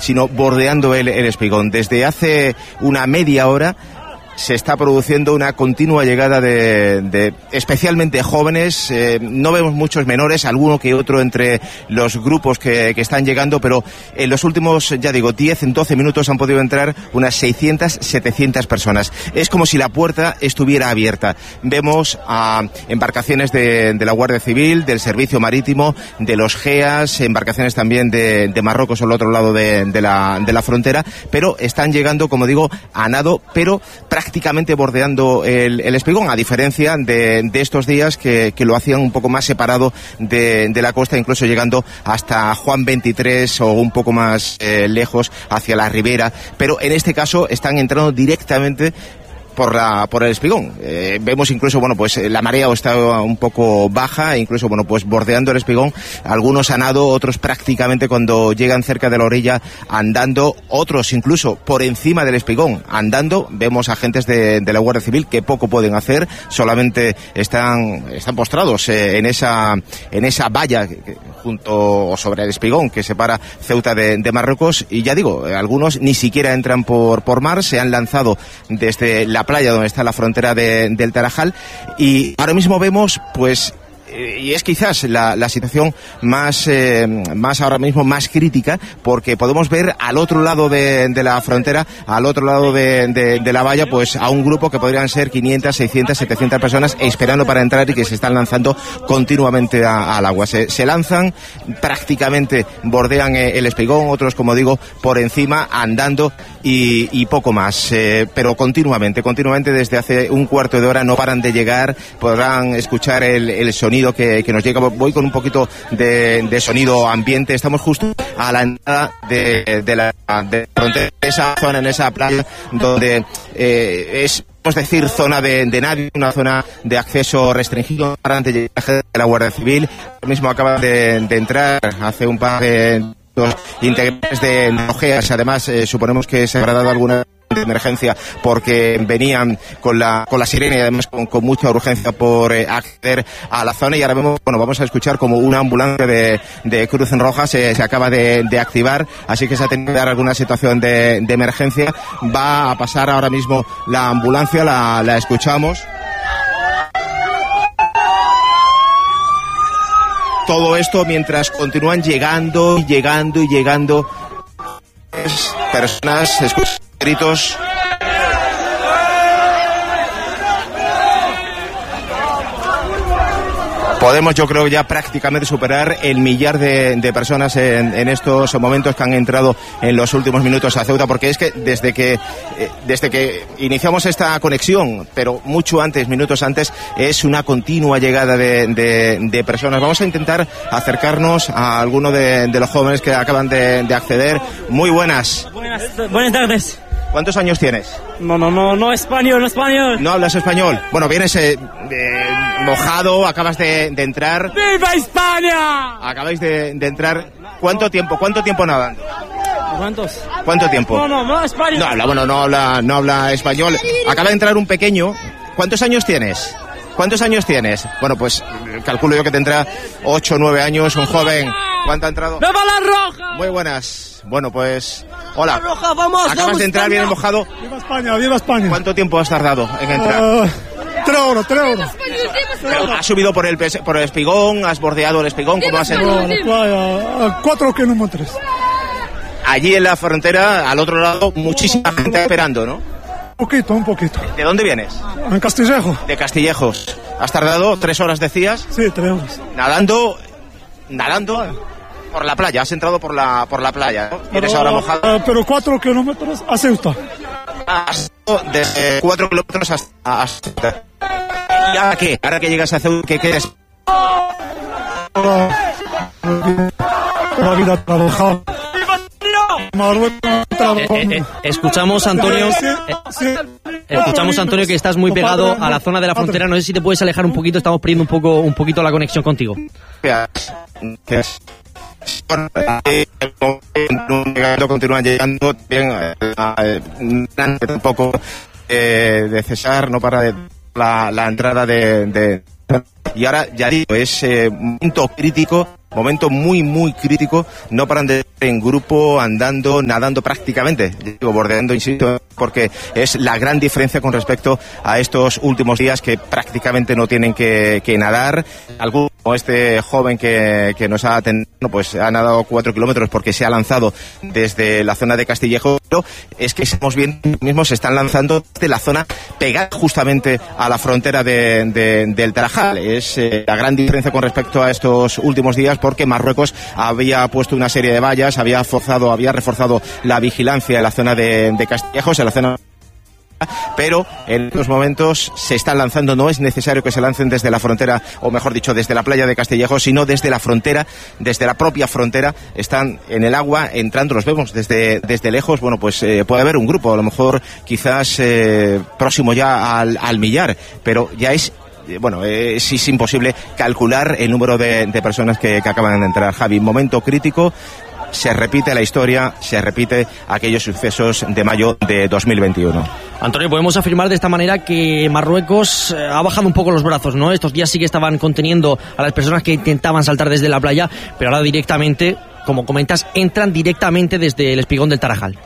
sino bordeando el Espigón. Desde hace una media hora se está produciendo una continua llegada de especialmente jóvenes. No vemos muchos menores, alguno que otro entre los grupos que están llegando, pero en los últimos, ya digo, 10-12 minutos han podido entrar unas 600-700 personas. Es como si la puerta estuviera abierta. Vemos a embarcaciones de la Guardia Civil, del Servicio Marítimo, de los GEAS, embarcaciones también de Marruecos al otro lado de la frontera, pero están llegando, como digo, a nado, pero prácticamente bordeando el Espigón, a diferencia de estos días que lo hacían un poco más separado de la costa, incluso llegando hasta Juan 23 o un poco más lejos hacia la ribera, pero en este caso están entrando directamente por el Espigón. Vemos incluso, bueno, pues la marea está un poco baja, incluso, bueno, pues bordeando el Espigón, algunos a nado, otros prácticamente cuando llegan cerca de la orilla andando, otros incluso por encima del Espigón andando. Vemos agentes de la Guardia Civil que poco pueden hacer, solamente están postrados en esa valla junto o sobre el Espigón que separa Ceuta de Marruecos, y ya digo, algunos ni siquiera entran por mar, se han lanzado desde la playa donde está la frontera del Tarajal, y ahora mismo vemos, pues, y es quizás la situación más ahora mismo más crítica, porque podemos ver al otro lado de la frontera, al otro lado de la valla, pues a un grupo que podrían ser 500, 600, 700 personas esperando para entrar y que se están lanzando continuamente al agua. Se lanzan, prácticamente bordean el Espigón, otros, como digo, por encima, andando y poco más, pero continuamente desde hace un cuarto de hora no paran de llegar. Podrán escuchar el sonido que nos llega. Voy con un poquito de sonido ambiente. Estamos justo a la entrada de la frontera, esa zona, en esa playa donde es, podemos decir, zona de nadie, una zona de acceso restringido para antes de la Guardia Civil. Ahora mismo acaban de entrar hace un par de los integrantes de los GEAS. Además, suponemos que se habrá dado alguna de emergencia porque venían con la sirena y además con mucha urgencia por acceder a la zona, y ahora vamos a escuchar como una ambulancia de Cruz Roja se acaba de activar, así que se ha tenido que dar alguna situación de emergencia. Va a pasar ahora mismo la ambulancia, la escuchamos. Todo esto mientras continúan llegando personas, escuchan gritos. Podemos, yo creo, ya prácticamente superar el millar de personas en estos momentos que han entrado en los últimos minutos a Ceuta, porque es que desde que iniciamos esta conexión, pero mucho antes, minutos antes, es una continua llegada de personas. Vamos a intentar acercarnos a alguno de los jóvenes que acaban de acceder. Muy buenas. Buenas tardes. ¿Cuántos años tienes? No español. ¿No hablas español? Bueno, vienes mojado, acabas de entrar. ¡Viva España! Acabáis de entrar. ¿Cuánto tiempo nadando? ¿Cuánto tiempo? No, español. No habla español. Acaba de entrar un pequeño. ¿Cuántos años tienes? Bueno, pues calculo yo que tendrá 8 o 9 años, un joven. ¿Cuánto ha entrado? ¡Viva la Roja! Muy buenas. Bueno, pues, hola. ¡La Roja, vamos! Acabas de entrar, bien mojado. ¡Viva España! ¿Cuánto tiempo has tardado en entrar? 3 horas. Pero ¿has subido por el Espigón? ¿Has bordeado el Espigón? ¿Cómo has entrado? La playa, 4 kilómetros. Allí en la frontera, al otro lado, muchísima gente esperando, ¿no? Un poquito. ¿De dónde vienes? En Castillejo. De Castillejos. ¿Has tardado 3 horas, decías? Sí, 3 horas. Nadando por la playa. Has entrado por la playa, ¿no? ¿Eres ahora mojado? Pero 4 kilómetros a Ceuta. Has de 4 kilómetros hasta Ceuta. ¿Y ahora qué? Ahora que llegas a Ceuta, ¿qué quieres? La vida trabajada. Escuchamos, Antonio, que estás muy pegado a la zona de la frontera. No sé si te puedes alejar un poquito, estamos perdiendo un poquito la conexión contigo. Continúan llegando bien, tampoco de cesar, no para la entrada de y ahora, ya digo, es un momento crítico Momento muy, muy crítico, no paran de en grupo, andando, nadando prácticamente, digo, bordeando, insisto, porque es la gran diferencia con respecto a estos últimos días que prácticamente no tienen que nadar. Alguno, este joven que nos ha atendido, pues ha nadado 4 kilómetros porque se ha lanzado desde la zona de Castillejo, pero es que estamos viendo mismo se están lanzando desde la zona pegada justamente a la frontera del Tarajal. Es la gran diferencia con respecto a estos últimos días, porque Marruecos había puesto una serie de vallas, había reforzado la vigilancia en la zona de Castillejos, en la zona, pero en estos momentos se están lanzando. No es necesario que se lancen desde la frontera, o mejor dicho, desde la playa de Castillejos, sino desde la frontera, desde la propia frontera. Están en el agua entrando, los vemos desde lejos. Bueno, pues puede haber un grupo, a lo mejor quizás próximo ya al millar, pero ya es imposible calcular el número de personas que acaban de entrar. Javi, momento crítico, se repite la historia, se repite aquellos sucesos de mayo de 2021. Antonio, podemos afirmar de esta manera que Marruecos ha bajado un poco los brazos, ¿no? Estos días sí que estaban conteniendo a las personas que intentaban saltar desde la playa, pero ahora directamente, como comentas, entran directamente desde el espigón del Tarajal.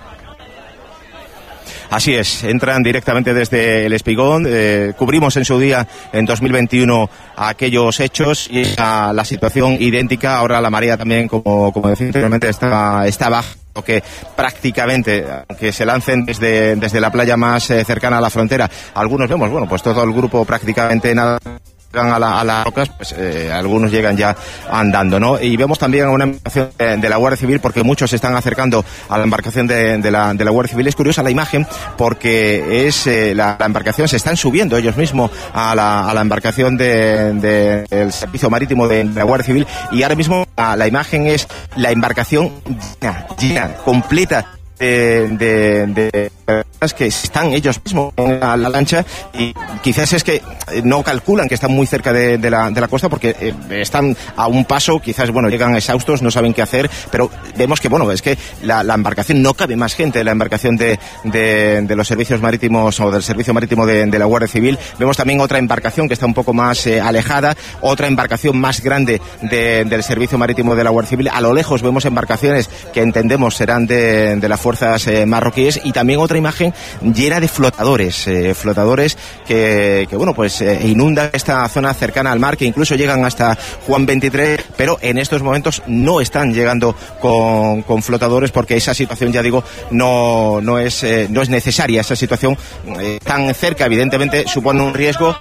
Así es, entran directamente desde el espigón. Cubrimos en su día, en 2021, aquellos hechos, y la situación idéntica. Ahora la marea también, como decía anteriormente, está baja, que prácticamente, que se lancen desde la playa más cercana a la frontera. Algunos vemos, bueno, pues todo el grupo prácticamente nada a las rocas, pues algunos llegan ya andando, ¿no? Y vemos también una embarcación de la Guardia Civil, porque muchos se están acercando a la embarcación de la Guardia Civil. Es curiosa la imagen, porque es la embarcación, se están subiendo ellos mismos a la embarcación del Servicio Marítimo de la Guardia Civil, y ahora mismo la imagen es la embarcación llena, completa de personas que están ellos mismos en la lancha, y quizás es que no calculan que están muy cerca de la costa, porque están a un paso, quizás, bueno, llegan exhaustos, no saben qué hacer, pero vemos que, bueno, es que la embarcación no cabe más gente, la embarcación de los servicios marítimos, o del Servicio Marítimo de la Guardia Civil. Vemos también otra embarcación que está un poco más alejada, otra embarcación más grande del Servicio Marítimo de la Guardia Civil. A lo lejos vemos embarcaciones que entendemos serán de las fuerzas marroquíes, y también otra imagen llena de flotadores que bueno, pues inundan esta zona cercana al mar, que incluso llegan hasta Juan 23, pero en estos momentos no están llegando con flotadores, porque esa situación, ya digo, no es necesaria. Esa situación tan cerca, evidentemente, supone un riesgo,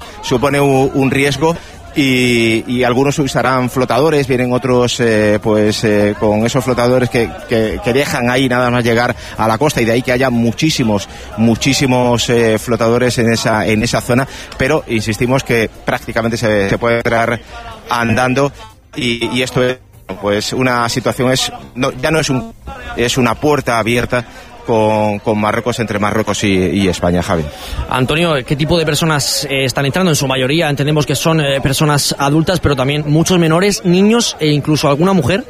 y algunos usarán flotadores, vienen otros con esos flotadores que dejan ahí nada más llegar a la costa, y de ahí que haya muchísimos flotadores en esa zona, pero insistimos que prácticamente se puede entrar andando, y esto es, pues, una situación, es una puerta abierta con Marruecos, entre Marruecos y España. Javi. Antonio, ¿qué tipo de personas están entrando? En su mayoría entendemos que son personas adultas, pero también muchos menores, niños e incluso alguna mujer.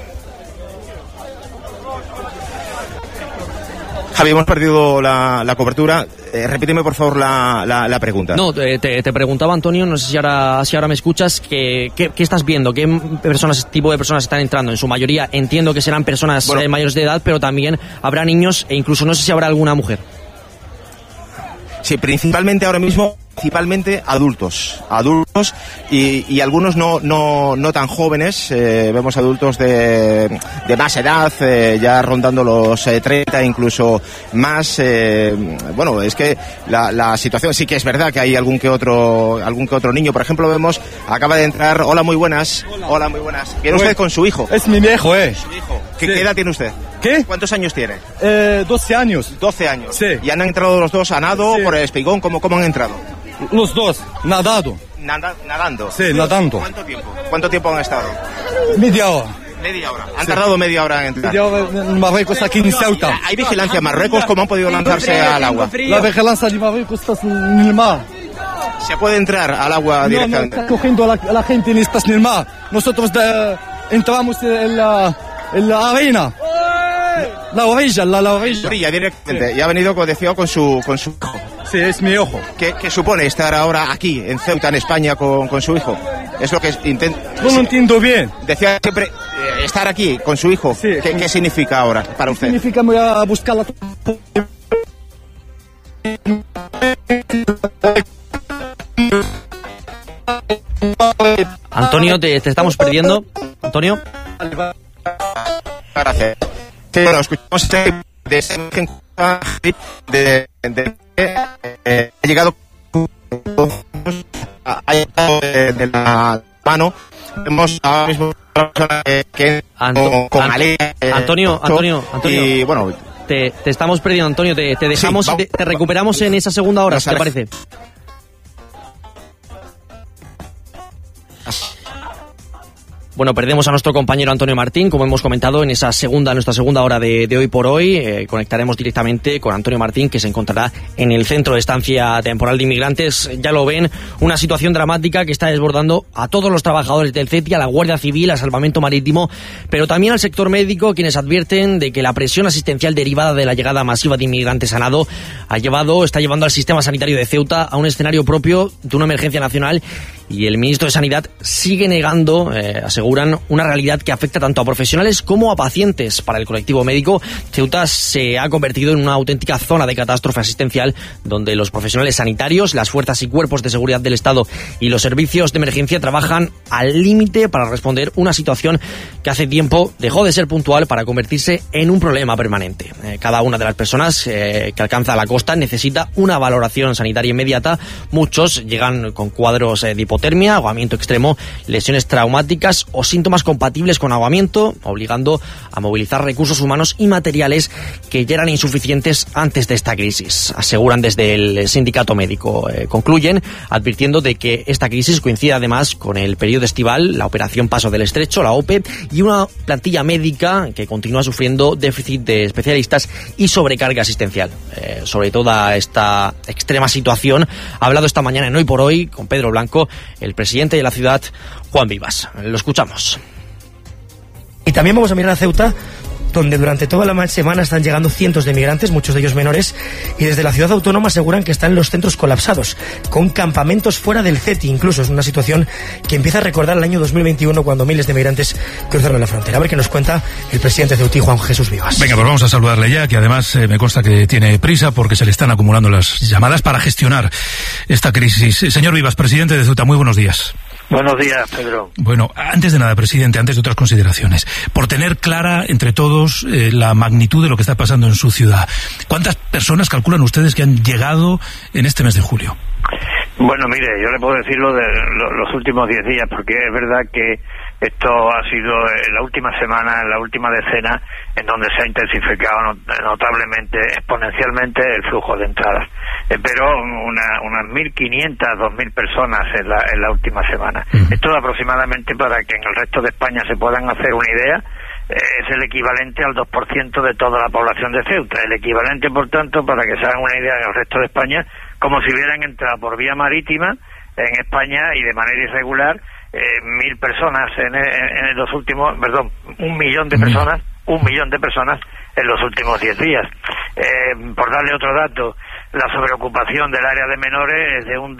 Javi, hemos perdido la cobertura. Repíteme, por favor, la pregunta. No, te preguntaba, Antonio, no sé si ahora me escuchas, ¿qué estás viendo? ¿Qué tipo de personas están entrando? En su mayoría entiendo que serán personas mayores de edad, pero también habrá niños, e incluso no sé si habrá alguna mujer. Sí, principalmente ahora mismo, adultos y algunos no tan jóvenes. Vemos adultos de más edad, ya rondando los 30, incluso más. Bueno, es que la situación, sí que es verdad que hay algún que otro niño. Por ejemplo, vemos, acaba de entrar. Hola, muy buenas. Hola, muy buenas. ¿Viene usted con su hijo? Es mi viejo, Su hijo. ¿Qué edad tiene usted? ¿Qué? ¿Cuántos años tiene? 12 años. 12 años. Sí. ¿Y han entrado los dos a nado por el espigón? ¿Cómo han entrado? Los dos, nadando. Nadando. Sí, nadando. ¿Cuánto tiempo han estado? Media hora. Media hora. Han tardado media hora en entrar. Media hora en Marruecos, aquí en Ceuta. ¿Hay vigilancia en Marruecos? ¿Cómo han podido lanzarse al agua? La vigilancia de Marruecos está en el mar. ¿Se puede entrar al agua directamente? No, está cogiendo a la gente en el mar. Nosotros entramos en la arena. La orilla. Orilla directamente. Y ha venido, como decía, con su hijo. Sí, es mi hijo. ¿Qué supone estar ahora aquí, en Ceuta, en España, con su hijo? Es lo que intenta... No lo entiendo bien. Decía siempre, estar aquí con su hijo. Sí, ¿Qué significa ahora para usted? Significa voy a buscar la... Antonio, te estamos perdiendo. Antonio. Gracias. Bueno, escuchamos ha llegado de la mano. Vemos ahora mismo una persona que Antonio. Y bueno, te estamos perdiendo, Antonio. Te dejamos, sí, te recuperamos en esa segunda hora, ¿te parece? Bueno, perdemos a nuestro compañero Antonio Martín, como hemos comentado, en nuestra segunda hora de hoy por hoy. Conectaremos directamente con Antonio Martín, que se encontrará en el centro de estancia temporal de inmigrantes. Ya lo ven, una situación dramática que está desbordando a todos los trabajadores del CETI, a la Guardia Civil, al Salvamento Marítimo, pero también al sector médico, quienes advierten de que la presión asistencial derivada de la llegada masiva de inmigrantes a nado está llevando al sistema sanitario de Ceuta a un escenario propio de una emergencia nacional. Y el ministro de Sanidad sigue negando, aseguran, una realidad que afecta tanto a profesionales como a pacientes. Para el colectivo médico, Ceuta se ha convertido en una auténtica zona de catástrofe asistencial, donde los profesionales sanitarios, las fuerzas y cuerpos de seguridad del Estado y los servicios de emergencia trabajan al límite para responder una situación que hace tiempo dejó de ser puntual para convertirse en un problema permanente. Cada una de las personas que alcanza la costa necesita una valoración sanitaria inmediata. Muchos llegan con cuadros de hipotermia, ahogamiento extremo, lesiones traumáticas o síntomas compatibles con ahogamiento, obligando a movilizar recursos humanos y materiales que ya eran insuficientes antes de esta crisis, aseguran desde el sindicato médico. Concluyen advirtiendo de que esta crisis coincide además con el periodo estival, la operación Paso del Estrecho, la OPE, y una plantilla médica que continúa sufriendo déficit de especialistas y sobrecarga asistencial. Sobre toda esta extrema situación ha hablado esta mañana en Hoy por Hoy con Pedro Blanco, el presidente de la ciudad, Juan Vivas. Lo escuchamos. Y también vamos a mirar a Ceuta, donde durante toda la semana están llegando cientos de migrantes, muchos de ellos menores, y desde la ciudad autónoma aseguran que están los centros colapsados, con campamentos fuera del CETI. Incluso es una situación que empieza a recordar el año 2021, cuando miles de migrantes cruzaron la frontera. A ver qué nos cuenta el presidente ceutí, Juan Jesús Vivas. Venga, pues vamos a saludarle ya, que además me consta que tiene prisa porque se le están acumulando las llamadas para gestionar esta crisis. Señor Vivas, presidente de Ceuta, muy buenos días. Buenos días, Pedro. Bueno, antes de nada, presidente, antes de otras consideraciones, por tener clara entre todos la magnitud de lo que está pasando en su ciudad, ¿cuántas personas calculan ustedes que han llegado en este mes de julio? Bueno, mire, yo le puedo decir lo de los últimos 10 días, porque es verdad que esto ha sido la última semana, la última decena, en donde se ha intensificado notablemente, exponencialmente el flujo de entradas. Pero unas 1.500, 2.000 personas en la última semana. Esto aproximadamente, para que en el resto de España se puedan hacer una idea, es el equivalente al 2% de toda la población de Ceuta. El equivalente, por tanto, para que se hagan una idea en el resto de España, como si hubieran entrado por vía marítima en España y de manera irregular 1.000 personas en los últimos, 1 millón de personas, 1 millón de personas en los últimos 10 días. Por darle otro dato, la sobreocupación del área de menores es de un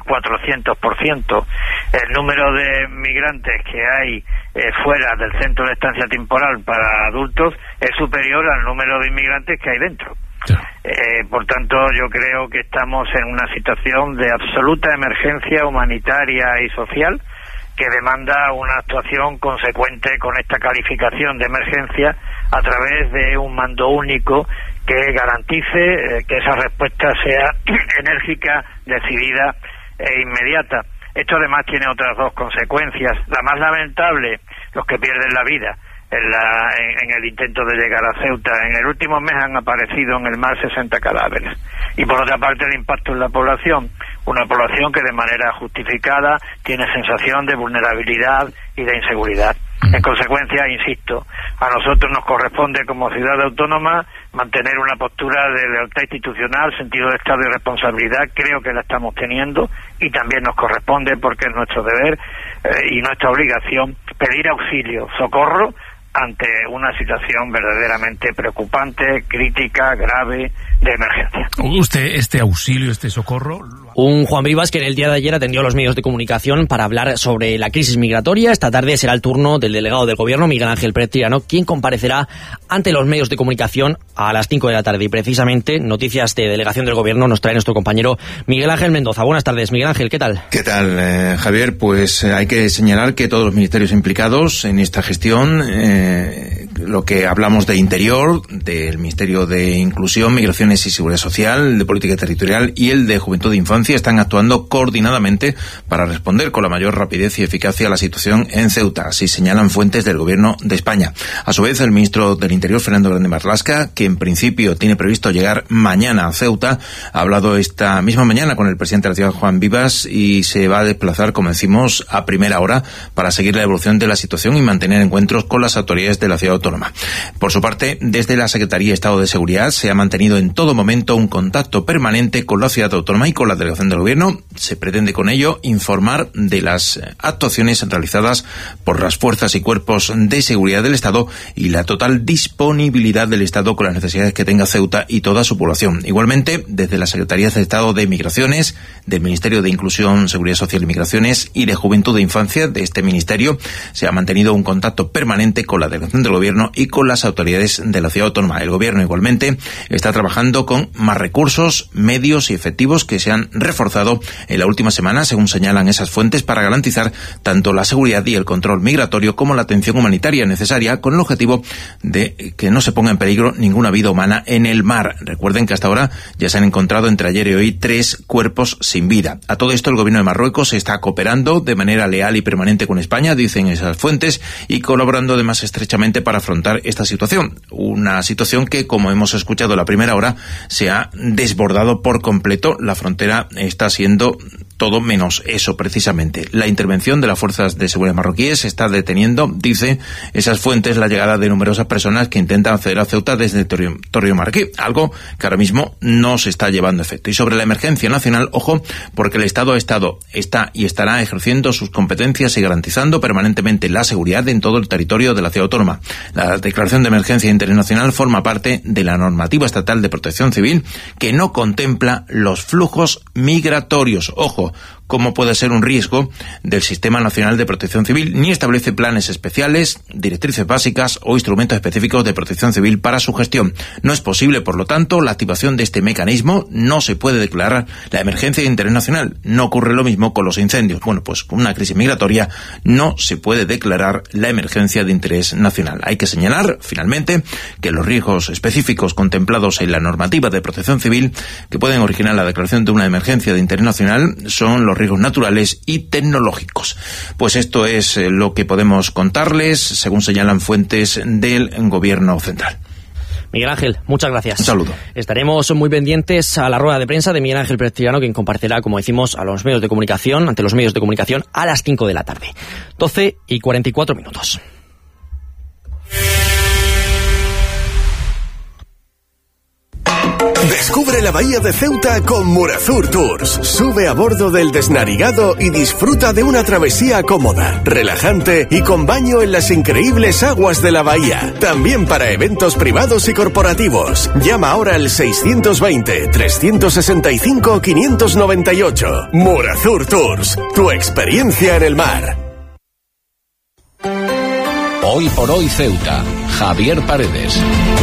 2.400%. El número de migrantes que hay fuera del centro de estancia temporal para adultos es superior al número de inmigrantes que hay dentro. Por tanto, yo creo que estamos en una situación de absoluta emergencia humanitaria y social, que demanda una actuación consecuente con esta calificación de emergencia a través de un mando único que garantice que esa respuesta sea enérgica, decidida e inmediata. Esto además tiene otras dos consecuencias. La más lamentable, los que pierden la vida en el intento de llegar a Ceuta. En el último mes han aparecido en el mar 60 cadáveres. Y por otra parte, el impacto en la población. Una población que de manera justificada tiene sensación de vulnerabilidad y de inseguridad. En consecuencia, insisto, a nosotros nos corresponde como ciudad autónoma mantener una postura de lealtad institucional, sentido de Estado y responsabilidad. Creo que la estamos teniendo, y también nos corresponde, porque es nuestro deber y nuestra obligación, pedir auxilio, socorro ante una situación verdaderamente preocupante, crítica, grave, de emergencia. ¿Usted este auxilio, este socorro? Un Juan Vivas que en el día de ayer atendió a los medios de comunicación para hablar sobre la crisis migratoria. Esta tarde será el turno del delegado del Gobierno, Miguel Ángel Pérez Triano, quien comparecerá ante los medios de comunicación a las 5 de la tarde. Y precisamente, noticias de delegación del Gobierno nos trae nuestro compañero Miguel Ángel Mendoza. Buenas tardes, Miguel Ángel, ¿qué tal? ¿Qué tal, Javier? Pues hay que señalar que todos los ministerios implicados en esta gestión, lo que hablamos de Interior, del Ministerio de Inclusión, Migraciones y Seguridad Social, de Política Territorial y el de Juventud e Infancia, están actuando coordinadamente para responder con la mayor rapidez y eficacia a la situación en Ceuta, así señalan fuentes del Gobierno de España. A su vez, el ministro del Interior, Fernando Grande Marlaska, que en principio tiene previsto llegar mañana a Ceuta, ha hablado esta misma mañana con el presidente de la ciudad, Juan Vivas, y se va a desplazar, como decimos, a primera hora para seguir la evolución de la situación y mantener encuentros con las autoridades de la ciudad autónoma. Por su parte, desde la Secretaría de Estado de Seguridad se ha mantenido en todo momento un contacto permanente con la ciudad autónoma y con la delegación del Gobierno. Se pretende con ello informar de las actuaciones realizadas por las fuerzas y cuerpos de seguridad del Estado y la total disponibilidad del Estado con las necesidades que tenga Ceuta y toda su población. Igualmente, desde la Secretaría de Estado de Migraciones, del Ministerio de Inclusión, Seguridad Social y Migraciones y de Juventud e Infancia de este ministerio, se ha mantenido un contacto permanente con la delegación del Gobierno y con las autoridades de la ciudad autónoma. El Gobierno igualmente está trabajando con más recursos, medios y efectivos que se han reforzado en la última semana, según señalan esas fuentes, para garantizar tanto la seguridad y el control migratorio como la atención humanitaria necesaria, con el objetivo de que no se ponga en peligro ninguna vida humana en el mar. Recuerden que hasta ahora ya se han encontrado entre ayer y hoy 3 cuerpos sin vida. A todo esto, el Gobierno de Marruecos está cooperando de manera leal y permanente con España, dicen esas fuentes, y colaborando además estrechamente para afrontar esta situación. Una situación que, como hemos escuchado a la primera hora, se ha desbordado por completo. La frontera está siendo todo menos eso, precisamente. La intervención de las fuerzas de seguridad marroquíes está deteniendo, dice esas fuentes, la llegada de numerosas personas que intentan acceder a Ceuta desde el territorio marroquí, algo que ahora mismo no se está llevando a efecto. Y sobre la emergencia nacional, ojo, porque el Estado está y estará ejerciendo sus competencias y garantizando permanentemente la seguridad en todo el territorio de la ciudad autónoma. La declaración de emergencia internacional forma parte de la normativa estatal de protección civil que no contempla los flujos migratorios. Ojo, como puede ser un riesgo del Sistema Nacional de Protección Civil, ni establece planes especiales, directrices básicas o instrumentos específicos de protección civil para su gestión. No es posible, por lo tanto, la activación de este mecanismo. No se puede declarar la emergencia de interés nacional. No ocurre lo mismo con los incendios. Bueno, pues con una crisis migratoria no se puede declarar la emergencia de interés nacional. Hay que señalar, finalmente, que los riesgos específicos contemplados en la normativa de protección civil que pueden originar la declaración de una emergencia de interés nacional son los riesgos naturales y tecnológicos. Pues esto es lo que podemos contarles, según señalan fuentes del Gobierno central. Miguel Ángel, muchas gracias. Un saludo. Estaremos muy pendientes a la rueda de prensa de Miguel Ángel Pérez Triano, quien comparecerá, como decimos, ante los medios de comunicación a las 5 de la tarde. 12:44. Descubre la bahía de Ceuta con Murazur Tours. Sube a bordo del Desnarigado y disfruta de una travesía cómoda, relajante y con baño en las increíbles aguas de la bahía. También para eventos privados y corporativos. Llama ahora al 620-365-598. Murazur Tours, tu experiencia en el mar. Hoy por hoy Ceuta, Javier Paredes.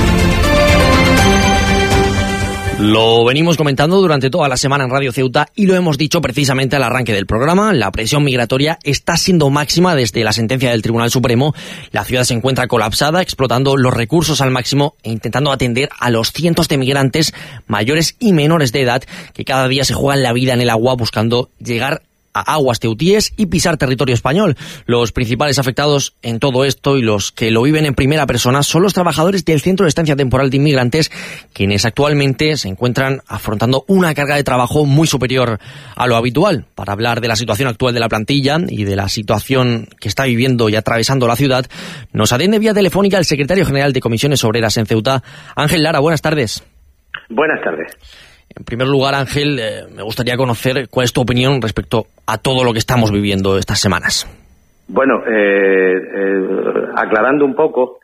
Lo venimos comentando durante toda la semana en Radio Ceuta y lo hemos dicho precisamente al arranque del programa. La presión migratoria está siendo máxima desde la sentencia del Tribunal Supremo. La ciudad se encuentra colapsada, explotando los recursos al máximo e intentando atender a los cientos de migrantes mayores y menores de edad que cada día se juegan la vida en el agua buscando llegar a aguas ceutíes y pisar territorio español. Los principales afectados en todo esto y los que lo viven en primera persona son los trabajadores del Centro de Estancia Temporal de Inmigrantes, quienes actualmente se encuentran afrontando una carga de trabajo muy superior a lo habitual. Para hablar de la situación actual de la plantilla y de la situación que está viviendo y atravesando la ciudad, nos atiende vía telefónica el secretario general de Comisiones Obreras en Ceuta, Ángel Lara. Buenas tardes. Buenas tardes. En primer lugar, Ángel, me gustaría conocer cuál es tu opinión respecto a todo lo que estamos viviendo estas semanas. Bueno, aclarando un poco,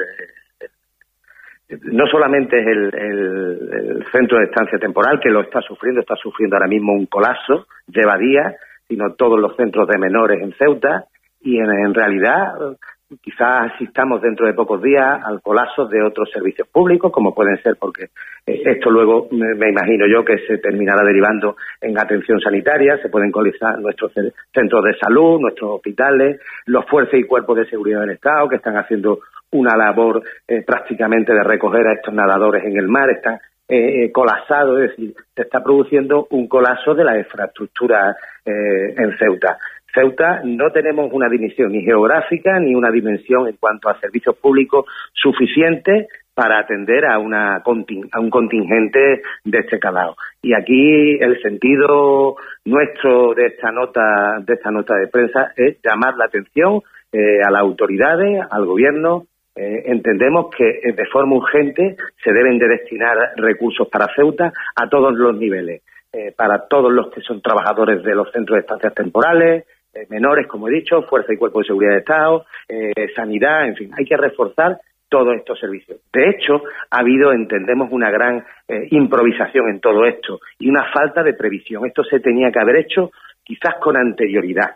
no solamente es el centro de estancia temporal que lo está sufriendo ahora mismo un colapso, lleva días, sino todos los centros de menores en Ceuta, y en realidad quizás asistamos dentro de pocos días al colapso de otros servicios públicos, como pueden ser, porque esto luego me imagino yo que se terminará derivando en atención sanitaria, se pueden colapsar nuestros centros de salud, nuestros hospitales, los fuerzas y cuerpos de seguridad del Estado, que están haciendo una labor prácticamente de recoger a estos nadadores en el mar, están colapsados, es decir, se está produciendo un colapso de la infraestructura en Ceuta. Ceuta no tenemos una dimensión ni geográfica ni una dimensión en cuanto a servicios públicos suficientes para atender a un contingente de este calado. Y aquí el sentido nuestro de esta nota de prensa es llamar la atención a las autoridades, al gobierno. Entendemos que de forma urgente se deben de destinar recursos para Ceuta a todos los niveles, para todos los que son trabajadores de los centros de estancias temporales, menores, como he dicho, Fuerza y Cuerpo de Seguridad de Estado, sanidad, en fin, hay que reforzar todos estos servicios. De hecho, ha habido, entendemos, una gran improvisación en todo esto y una falta de previsión. Esto se tenía que haber hecho quizás con anterioridad.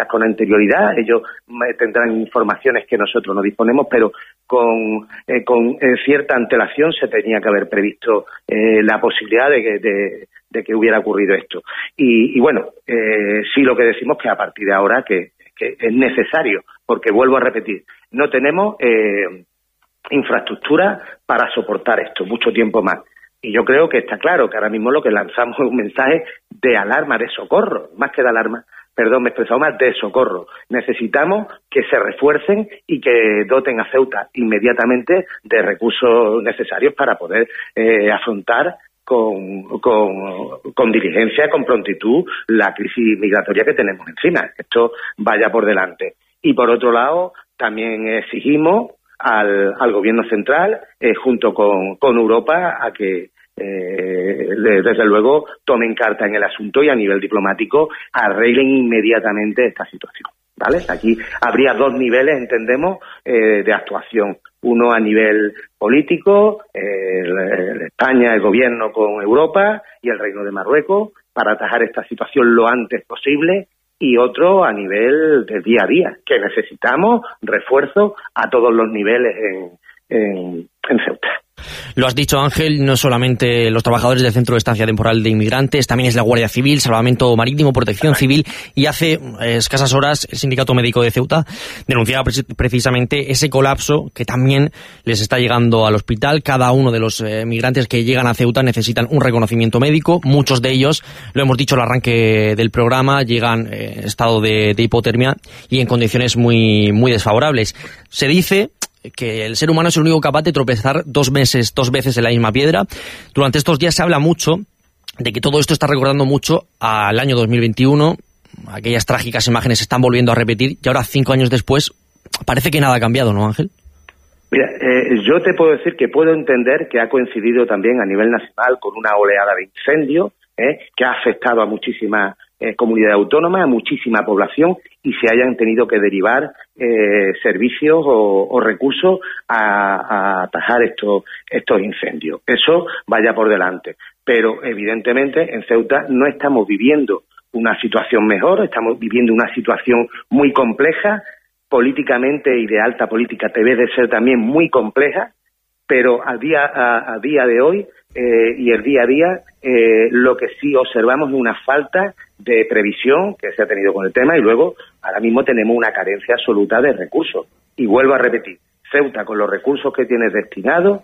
Ellos tendrán informaciones que nosotros no disponemos, pero con cierta antelación se tenía que haber previsto la posibilidad de que hubiera ocurrido esto. Y bueno, sí lo que decimos que a partir de ahora que es necesario, porque vuelvo a repetir, no tenemos infraestructura para soportar esto mucho tiempo más. Y yo creo que está claro que ahora mismo lo que lanzamos es un mensaje de alarma, de socorro, más que de alarma, perdón, me he expresado mal, de socorro. Necesitamos que se refuercen y que doten a Ceuta inmediatamente de recursos necesarios para poder afrontar con diligencia, con prontitud, la crisis migratoria que tenemos encima. Esto vaya por delante. Y por otro lado, también exigimos al gobierno central, junto con Europa, a que desde luego tomen carta en el asunto y a nivel diplomático arreglen inmediatamente esta situación, ¿vale? Aquí habría dos niveles, entendemos, de actuación. Uno a nivel político, España, el gobierno con Europa y el Reino de Marruecos, para atajar esta situación lo antes posible, y otro a nivel de día a día, que necesitamos refuerzo a todos los niveles en Ceuta. Lo has dicho, Ángel, no solamente los trabajadores del Centro de Estancia Temporal de Inmigrantes, también es la Guardia Civil, Salvamento Marítimo, Protección Civil, y hace escasas horas el Sindicato Médico de Ceuta denunciaba precisamente ese colapso que también les está llegando al hospital. Cada uno de los migrantes que llegan a Ceuta necesitan un reconocimiento médico. Muchos de ellos, lo hemos dicho al arranque del programa, llegan en estado de hipotermia y en condiciones muy, muy desfavorables. Se dice que el ser humano es el único capaz de tropezar dos veces en la misma piedra. Durante estos días se habla mucho de que todo esto está recordando mucho al año 2021, aquellas trágicas imágenes se están volviendo a repetir y ahora 5 años después parece que nada ha cambiado, ¿no, Ángel? Mira, yo te puedo decir que puedo entender que ha coincidido también a nivel nacional con una oleada de incendios que ha afectado a muchísimas comunidades autónomas, a muchísima población, y se hayan tenido que derivar servicios o recursos a atajar estos incendios. Eso vaya por delante. Pero evidentemente en Ceuta no estamos viviendo una situación mejor, estamos viviendo una situación muy compleja, políticamente y de alta política debe de ser también muy compleja, pero a día de hoy y el día a día lo que sí observamos es una falta de previsión que se ha tenido con el tema, y luego ahora mismo tenemos una carencia absoluta de recursos. Y vuelvo a repetir, Ceuta, con los recursos que tiene destinados,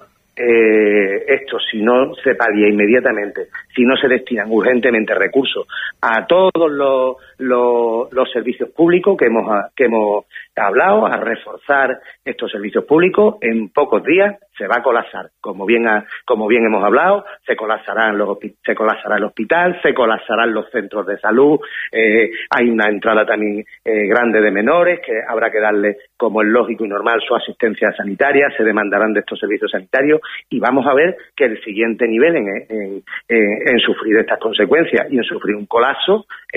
esto si no se paga inmediatamente, si no se destinan urgentemente recursos a todos los servicios públicos que hemos hablado, a reforzar estos servicios públicos, en pocos días se va a colapsar, como bien hemos hablado, se colapsará el hospital, se colapsarán los centros de salud, hay una entrada también grande de menores que habrá que darle, como es lógico y normal, su asistencia sanitaria, se demandarán de estos servicios sanitarios, y vamos a ver que el siguiente nivel en sufrir estas consecuencias y en sufrir un colapso es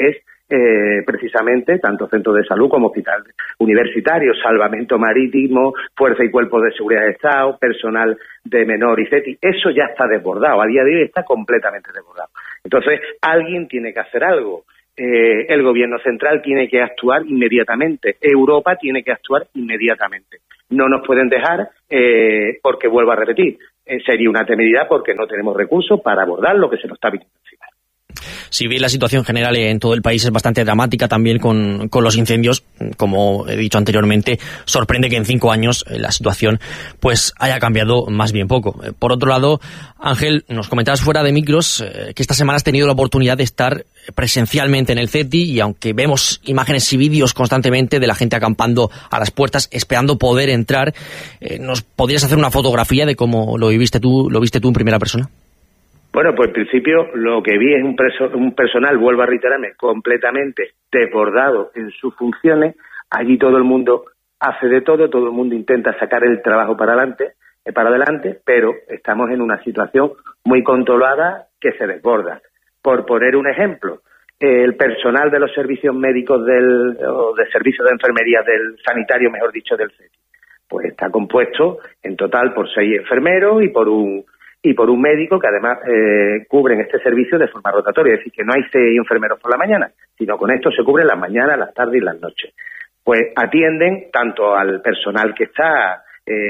precisamente tanto centros de salud como hospitales universitarios, salvamento marítimo, fuerza y cuerpos de seguridad de Estado, personal de menor y CETI. Eso ya está desbordado, a día de hoy está completamente desbordado. Entonces, alguien tiene que hacer algo. El gobierno central tiene que actuar inmediatamente, Europa tiene que actuar inmediatamente. No nos pueden dejar, porque vuelvo a repetir, sería una temeridad porque no tenemos recursos para abordar lo que se nos está viniendo encima. Si bien la situación general en todo el país es bastante dramática también con los incendios, como he dicho anteriormente, sorprende que en 5 años la situación pues haya cambiado más bien poco. Por otro lado, Ángel, nos comentabas fuera de micros que esta semana has tenido la oportunidad de estar presencialmente en el CETI y aunque vemos imágenes y vídeos constantemente de la gente acampando a las puertas esperando poder entrar, ¿nos podrías hacer una fotografía de cómo lo viste tú en primera persona? Bueno, pues en principio lo que vi es un personal, vuelvo a reiterarme, completamente desbordado en sus funciones. Allí todo el mundo hace de todo el mundo intenta sacar el trabajo para adelante, pero estamos en una situación muy controlada que se desborda. Por poner un ejemplo, el personal de los servicios médicos o de servicios de enfermería del sanitario, mejor dicho, del CETI, pues está compuesto en total por 6 enfermeros y por un médico que además cubren este servicio de forma rotatoria, es decir, que no hay 6 enfermeros por la mañana, sino con esto se cubren las mañanas, las tardes y las noches. Pues atienden tanto al personal que está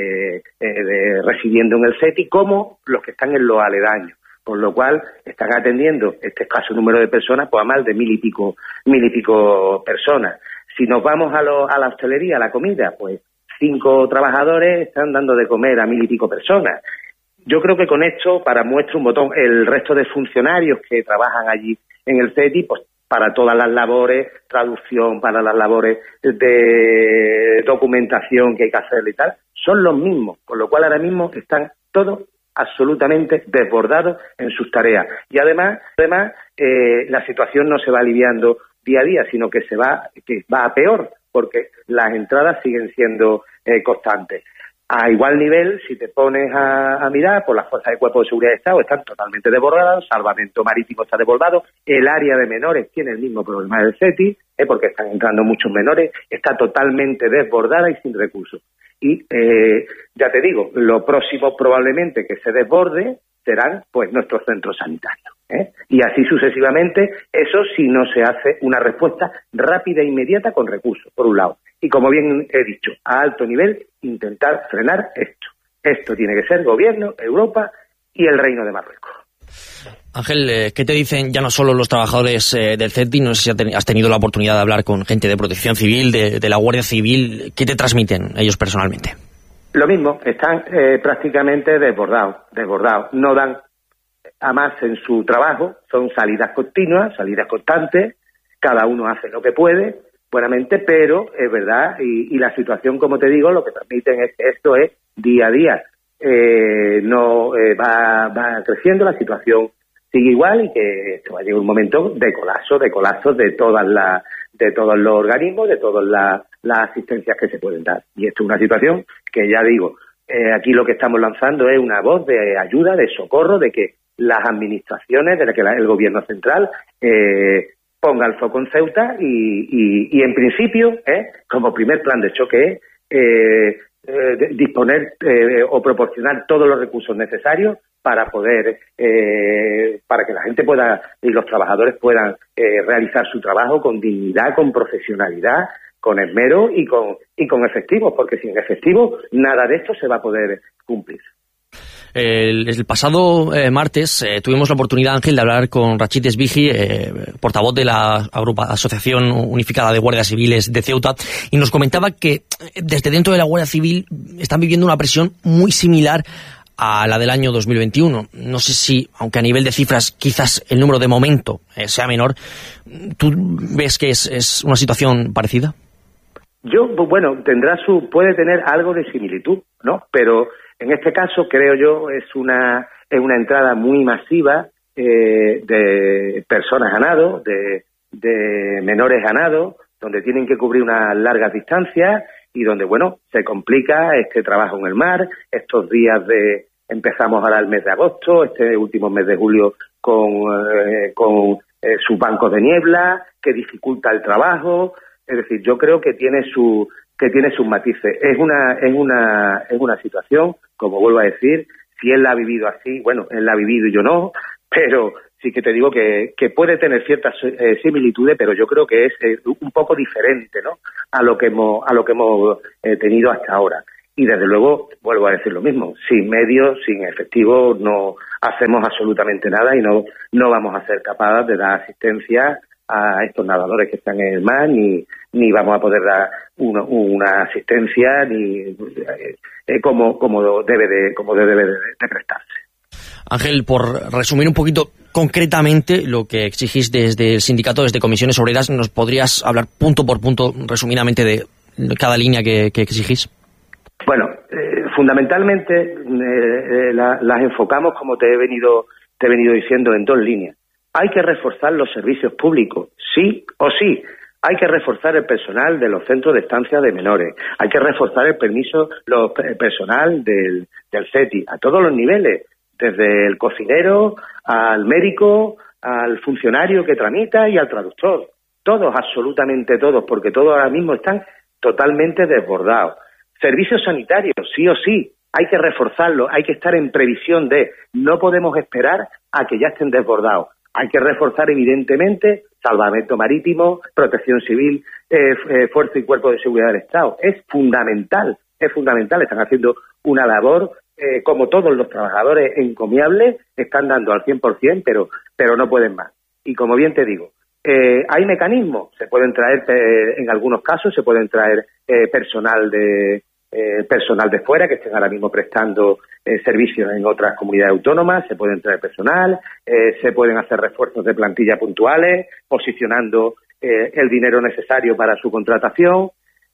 residiendo en el CETI como los que están en los aledaños, por lo cual están atendiendo este escaso número de personas, pues a más de 1.000 y pico personas. Si nos vamos a la hostelería, a la comida, pues 5 trabajadores están dando de comer a 1.000 y pico personas. Yo creo que con esto, para muestra un botón, el resto de funcionarios que trabajan allí en el CETI, pues para todas las labores, traducción, para las labores de documentación que hay que hacer y tal, son los mismos, con lo cual ahora mismo están todos absolutamente desbordados en sus tareas. Y además la situación no se va aliviando día a día, sino que va a peor, porque las entradas siguen siendo constantes. A igual nivel, si te pones a mirar, por las fuerzas de cuerpo de seguridad de Estado están totalmente desbordados, salvamento marítimo está desbordado, el área de menores tiene el mismo problema del CETI, porque están entrando muchos menores, está totalmente desbordada y sin recursos. Y ya te digo, lo próximo probablemente que se desborde serán pues nuestros centros sanitarios. Y así sucesivamente, eso si no se hace una respuesta rápida e inmediata con recursos, por un lado. Y como bien he dicho, a alto nivel, intentar frenar esto. Esto tiene que ser gobierno, Europa y el Reino de Marruecos. Ángel, ¿qué te dicen ya no solo los trabajadores del CETI? No sé si has tenido la oportunidad de hablar con gente de Protección Civil, de la Guardia Civil. ¿Qué te transmiten ellos personalmente? Lo mismo, están prácticamente desbordados. No dan a más en su trabajo, son salidas continuas, salidas constantes, cada uno hace lo que puede, buenamente, pero es verdad, y la situación, como te digo, lo que transmiten es que esto es día a día. Va creciendo, la situación sigue igual y que esto va a llegar un momento de colapso de todos los organismos, de todas las asistencias que se pueden dar. Y esto es una situación que ya digo, aquí lo que estamos lanzando es una voz de ayuda, de socorro, de que las administraciones, de que el gobierno central ponga el foco en Ceuta y en principio, como primer plan de choque, disponer o proporcionar todos los recursos necesarios para poder, para que la gente pueda y los trabajadores puedan realizar su trabajo con dignidad, con profesionalidad, con esmero y con efectivos, porque sin efectivos nada de esto se va a poder cumplir. El pasado martes tuvimos la oportunidad, Ángel, de hablar con Rachid Esbigi, portavoz de la Asociación Unificada de Guardias Civiles de Ceuta, y nos comentaba que desde dentro de la Guardia Civil están viviendo una presión muy similar a la del año 2021. No sé si, aunque a nivel de cifras quizás el número de momento sea menor, ¿tú ves que es una situación parecida? Puede tener algo de similitud, ¿no? Pero en este caso, creo yo, es una entrada muy masiva de personas a nado, de menores a nado, donde tienen que cubrir unas largas distancias y donde, se complica este trabajo en el mar. Estos días empezamos ahora el mes de agosto, este último mes de julio con sus bancos de niebla, que dificulta el trabajo. Es decir, yo creo que tiene sus matices. Es una situación, como vuelvo a decir, si él la ha vivido así, bueno, él la ha vivido y yo no, pero sí que te digo que puede tener ciertas similitudes, pero yo creo que es un poco diferente, ¿no?, a lo que hemos tenido hasta ahora. Y desde luego, vuelvo a decir lo mismo, sin medios, sin efectivos, no hacemos absolutamente nada y no vamos a ser capaces de dar asistencia a estos nadadores que están en el mar, ni vamos a poder dar una asistencia ni como debe de prestarse. Ángel, por resumir un poquito concretamente lo que exigís desde el sindicato, desde Comisiones Obreras, ¿nos podrías hablar punto por punto, resumidamente, de cada línea que exigís? Bueno, fundamentalmente las enfocamos, como te he venido diciendo, en dos líneas. Hay que reforzar los servicios públicos, sí o sí. Hay que reforzar el personal de los centros de estancia de menores. Hay que reforzar el personal del CETI, a todos los niveles, desde el cocinero al médico, al funcionario que tramita y al traductor. Todos, absolutamente todos, porque todos ahora mismo están totalmente desbordados. Servicios sanitarios, sí o sí, hay que reforzarlos, hay que estar en previsión de, no podemos esperar a que ya estén desbordados. Hay que reforzar, evidentemente, salvamento marítimo, protección civil, fuerza y cuerpo de seguridad del Estado. Es fundamental, están haciendo una labor, como todos los trabajadores, encomiable, están dando al 100%, pero no pueden más. Y como bien te digo, hay mecanismos, se pueden traer, en algunos casos, se pueden traer personal de fuera que estén ahora mismo prestando servicios en otras comunidades autónomas, se pueden traer personal, se pueden hacer refuerzos de plantilla puntuales, posicionando el dinero necesario para su contratación,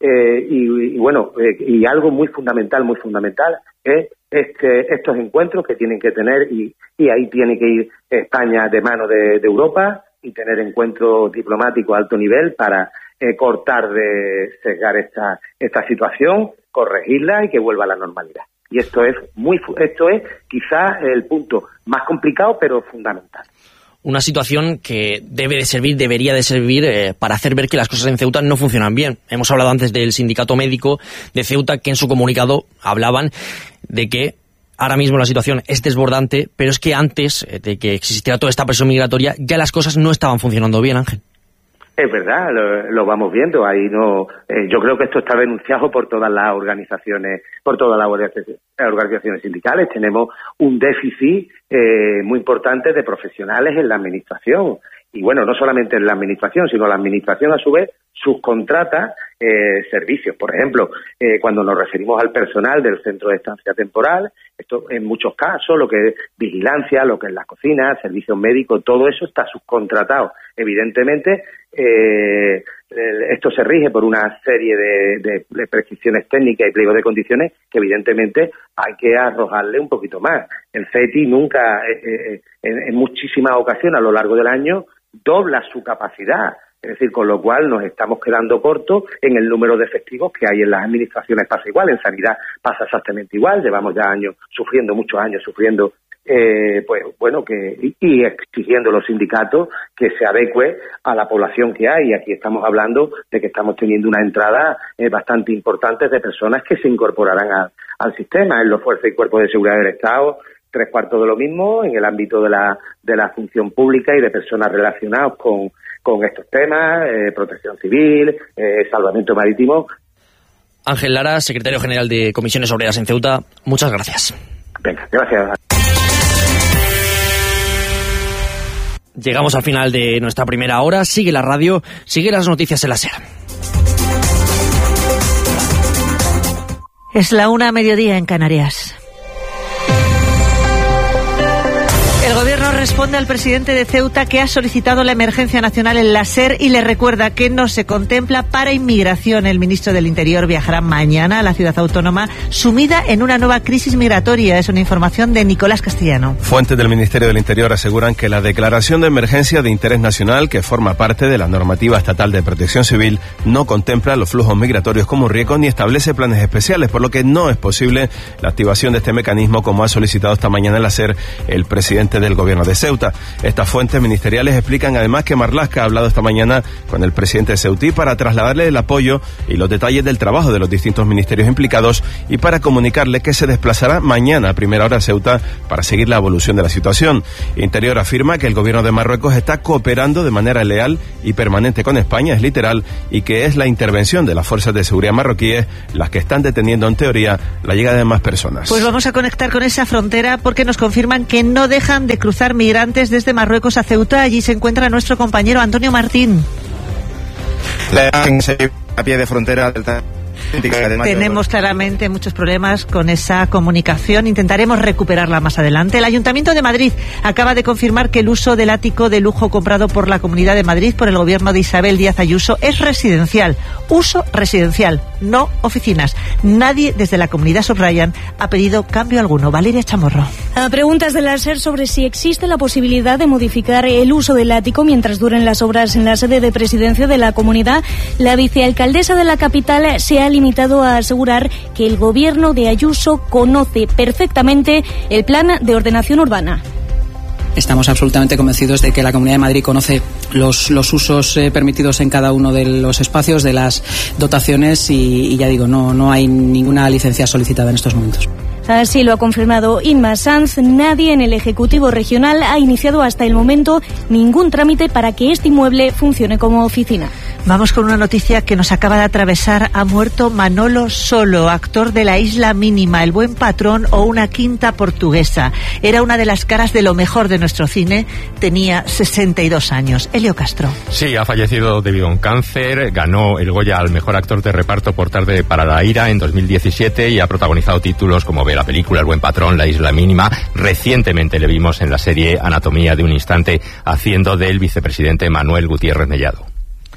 y algo muy fundamental es estos encuentros que tienen que tener, y ahí tiene que ir España de mano de Europa y tener encuentros diplomáticos a alto nivel para cortar de sesgar esta situación, corregirla y que vuelva a la normalidad. Y esto es quizás el punto más complicado, pero fundamental. Una situación que debería de servir para hacer ver que las cosas en Ceuta no funcionan bien. Hemos hablado antes del sindicato médico de Ceuta, que en su comunicado hablaban de que ahora mismo la situación es desbordante, pero es que antes de que existiera toda esta presión migratoria ya las cosas no estaban funcionando bien, Ángel. Es verdad, lo vamos viendo. Ahí no, yo creo que esto está denunciado por todas las organizaciones, sindicales. Tenemos un déficit muy importante de profesionales en la administración. Y bueno, no solamente en la administración, sino la administración a su vez subcontrata servicios. Por ejemplo, cuando nos referimos al personal del centro de estancia temporal, esto en muchos casos, lo que es vigilancia, lo que es la cocina, servicios médicos, todo eso está subcontratado. Evidentemente, esto se rige por una serie de prescripciones técnicas y pliegos de condiciones que evidentemente hay que arrojarle un poquito más. El CETI nunca, en muchísimas ocasiones a lo largo del año, dobla su capacidad. Es decir, con lo cual nos estamos quedando cortos en el número de efectivos que hay en las administraciones. Pasa igual, en sanidad pasa exactamente igual. Llevamos ya muchos años sufriendo, y exigiendo los sindicatos que se adecue a la población que hay. Y aquí estamos hablando de que estamos teniendo una entrada bastante importante de personas que se incorporarán al sistema, en los fuerzas y cuerpos de seguridad del Estado, 3/4 de lo mismo, en el ámbito de la función pública y de personas relacionadas con estos temas, protección civil, salvamento marítimo. Ángel Lara, secretario general de Comisiones Obreras en Ceuta, muchas gracias. Venga, gracias. Llegamos al final de nuestra primera hora. Sigue la radio, sigue las noticias en la SER. Es la 1:00 en Canarias. El gobierno responde al presidente de Ceuta, que ha solicitado la emergencia nacional en la SER, y le recuerda que no se contempla para inmigración. El ministro del Interior viajará mañana a la ciudad autónoma, sumida en una nueva crisis migratoria. Es una información de Nicolás Castellano. Fuentes del Ministerio del Interior aseguran que la declaración de emergencia de interés nacional, que forma parte de la normativa estatal de protección civil, no contempla los flujos migratorios como riesgo ni establece planes especiales, por lo que no es posible la activación de este mecanismo, como ha solicitado esta mañana en la SER el presidente del gobierno de de Ceuta. Estas fuentes ministeriales explican además que Marlaska ha hablado esta mañana con el presidente de Ceutí para trasladarle el apoyo y los detalles del trabajo de los distintos ministerios implicados y para comunicarle que se desplazará mañana a primera hora a Ceuta para seguir la evolución de la situación. Interior afirma que el gobierno de Marruecos está cooperando de manera leal y permanente con España, es literal, y que es la intervención de las fuerzas de seguridad marroquíes las que están deteniendo en teoría la llegada de más personas. Pues vamos a conectar con esa frontera porque nos confirman que no dejan de cruzar migrantes desde Marruecos a Ceuta. Allí se encuentra nuestro compañero Antonio Martín. A pie de frontera del Tenemos claramente muchos problemas con esa comunicación. Intentaremos recuperarla más adelante. El Ayuntamiento de Madrid acaba de confirmar que el uso del ático de lujo comprado por la Comunidad de Madrid por el gobierno de Isabel Díaz Ayuso es residencial. Uso residencial, no oficinas. Nadie desde la comunidad, subrayan, ha pedido cambio alguno. Valeria Chamorro. A preguntas de la SER sobre si existe la posibilidad de modificar el uso del ático mientras duren las obras en la sede de presidencia de la comunidad, la vicealcaldesa de la capital se ha limitado a asegurar que el gobierno de Ayuso conoce perfectamente el plan de ordenación urbana. Estamos absolutamente convencidos de que la Comunidad de Madrid conoce los usos permitidos en cada uno de los espacios, de las dotaciones y ya digo, no hay ninguna licencia solicitada en estos momentos. Así lo ha confirmado Inma Sanz. Nadie en el Ejecutivo Regional ha iniciado hasta el momento ningún trámite para que este inmueble funcione como oficina. Vamos con una noticia que nos acaba de atravesar. Ha muerto Manolo Solo, actor de La Isla Mínima, El Buen Patrón o Una Quinta Portuguesa. Era una de las caras de lo mejor de nuestro cine. Tenía 62 años. Elio Castro. Sí, ha fallecido debido a un cáncer. Ganó el Goya al mejor actor de reparto por Tarde para la Ira en 2017 y ha protagonizado títulos como la película El Buen Patrón, La Isla Mínima. Recientemente le vimos en la serie Anatomía de un Instante haciendo del vicepresidente Manuel Gutiérrez Mellado.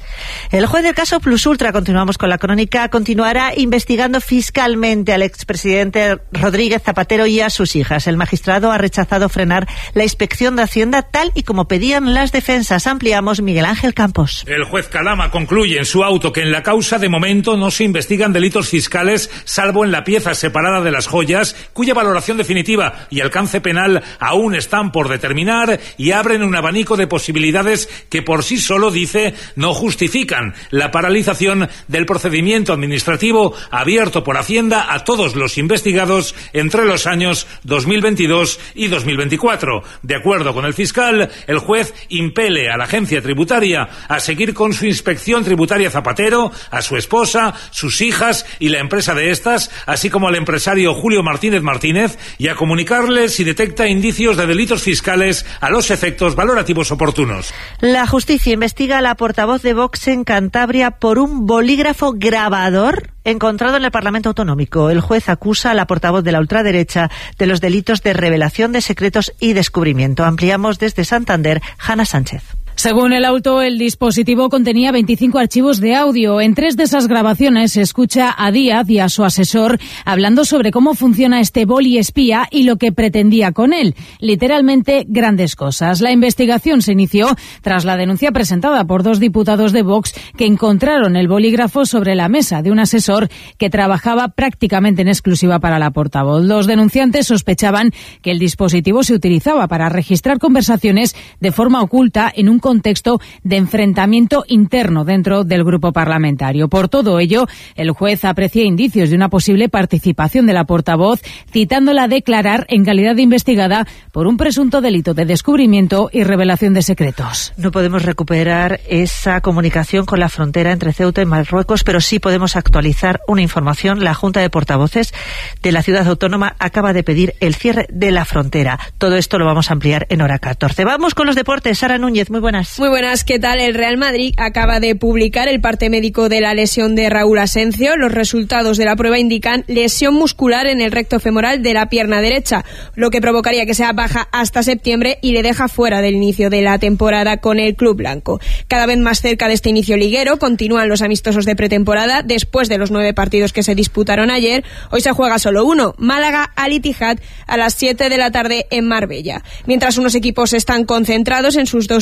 El juez del caso Plus Ultra, continuamos con la crónica, continuará investigando fiscalmente al expresidente Rodríguez Zapatero y a sus hijas. El magistrado ha rechazado frenar la inspección de Hacienda tal y como pedían las defensas. Ampliamos, Miguel Ángel Campos. El juez Calama concluye en su auto que en la causa de momento no se investigan delitos fiscales, salvo en la pieza separada de las joyas, cuya valoración definitiva y alcance penal aún están por determinar y abren un abanico de posibilidades que por sí solo, dice, no justifican la paralización del procedimiento administrativo abierto por Hacienda a todos los investigados entre los años 2022 y 2024. De acuerdo con el fiscal, el juez impele a la agencia tributaria a seguir con su inspección tributaria Zapatero, a su esposa, sus hijas y la empresa de estas, así como al empresario Julio Martínez Martínez, y a comunicarles si detecta indicios de delitos fiscales a los efectos valorativos oportunos. La justicia investiga a la portavoz de Vox en Cantabria por un bolígrafo grabador encontrado en el Parlamento Autonómico. El juez acusa a la portavoz de la ultraderecha de los delitos de revelación de secretos y descubrimiento. Ampliamos desde Santander, Hanna Sánchez. Según el auto, el dispositivo contenía 25 archivos de audio. En 3 de esas grabaciones se escucha a Díaz y a su asesor hablando sobre cómo funciona este boli espía y lo que pretendía con él. Literalmente, grandes cosas. La investigación se inició tras la denuncia presentada por 2 diputados de Vox que encontraron el bolígrafo sobre la mesa de un asesor que trabajaba prácticamente en exclusiva para la portavoz. Los denunciantes sospechaban que el dispositivo se utilizaba para registrar conversaciones de forma oculta en un contexto de enfrentamiento interno dentro del grupo parlamentario. Por todo ello, el juez aprecia indicios de una posible participación de la portavoz, citándola a declarar en calidad de investigada por un presunto delito de descubrimiento y revelación de secretos. No podemos recuperar esa comunicación con la frontera entre Ceuta y Marruecos, pero sí podemos actualizar una información. La Junta de Portavoces de la Ciudad Autónoma acaba de pedir el cierre de la frontera. Todo esto lo vamos a ampliar en hora 14. Vamos con los deportes. Sara Núñez, muy buenas. Muy buenas, ¿qué tal? El Real Madrid acaba de publicar el parte médico de la lesión de Raúl Asencio. Los resultados de la prueba indican lesión muscular en el recto femoral de la pierna derecha, lo que provocaría que sea baja hasta septiembre y le deja fuera del inicio de la temporada con el club blanco. Cada vez más cerca de este inicio liguero, continúan los amistosos de pretemporada. Después de los 9 partidos que se disputaron ayer, hoy se juega solo uno, Málaga Al Ittihad, a las 7 de la tarde en Marbella. Mientras unos equipos están concentrados en sus 2 últimas semanas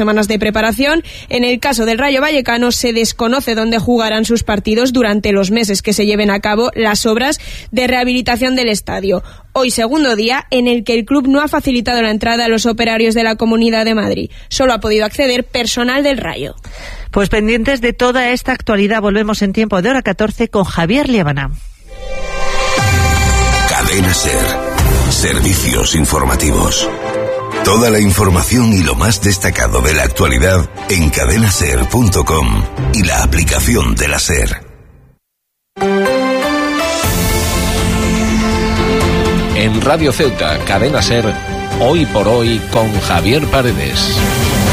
semanas de preparación. En el caso del Rayo Vallecano se desconoce dónde jugarán sus partidos durante los meses que se lleven a cabo las obras de rehabilitación del estadio. Hoy segundo día en el que el club no ha facilitado la entrada a los operarios de la Comunidad de Madrid. Solo ha podido acceder personal del Rayo. Pues pendientes de toda esta actualidad, volvemos en tiempo de hora 14 con Javier Liébana. Cadena SER. Servicios informativos. Toda la información y lo más destacado de la actualidad en cadenaser.com y la aplicación de la SER. En Radio Ceuta, Cadena SER, Hoy por Hoy con Javier Paredes.